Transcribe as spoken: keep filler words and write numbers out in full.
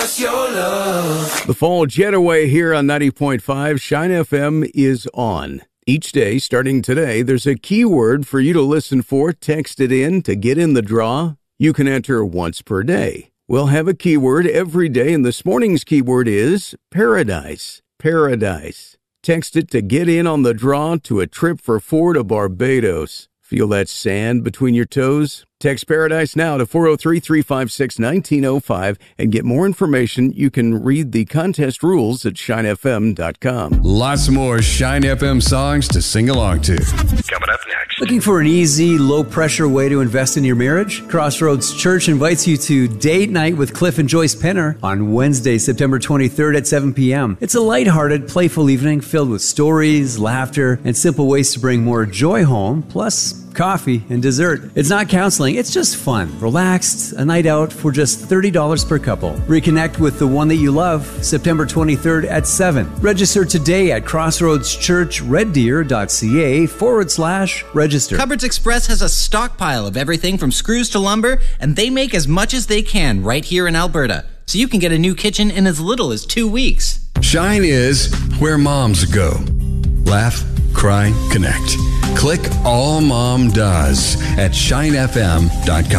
The Fall Jetaway here on ninety point five Shine F M is on. Each day, starting today, there's a keyword for you to listen for. Text it in to get in the draw. You can enter once per day. We'll have a keyword every day, and this morning's keyword is paradise. Paradise. Text it to get in on the draw to a trip for four to Barbados. Feel that sand between your toes? Text Paradise now to four oh three, three five six, one nine oh five and get more information. You can read the contest rules at shine f m dot com. Lots more Shine F M songs to sing along to. Coming up next. Looking for an easy, low-pressure way to invest in your marriage? Crossroads Church invites you to Date Night with Cliff and Joyce Penner on Wednesday, September twenty-third at seven p.m. It's a lighthearted, playful evening filled with stories, laughter, and simple ways to bring more joy home, plus coffee and dessert. It's not counseling, it's just fun. Relaxed, a night out for just thirty dollars per couple. Reconnect with the one that you love, September twenty-third at seven. Register today at crossroadschurchreddeer.ca forward slash register. Cupboards Express has a stockpile of everything from screws to lumber, and they make as much as they can right here in Alberta. So you can get a new kitchen in as little as two weeks. Shine is where moms go. Laugh, cry, connect. Click All Mom Does at shine f m dot com.